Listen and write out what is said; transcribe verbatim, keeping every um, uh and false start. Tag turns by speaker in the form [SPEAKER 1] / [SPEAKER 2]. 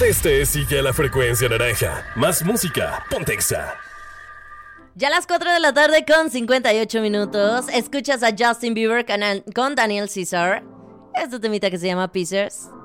[SPEAKER 1] del Este sigue la frecuencia naranja. Más música, ponte Exa.
[SPEAKER 2] Ya a las cuatro de la tarde con cincuenta y ocho minutos, escuchas a Justin Bieber con Daniel Caesar. Esta temita que se llama Pieces.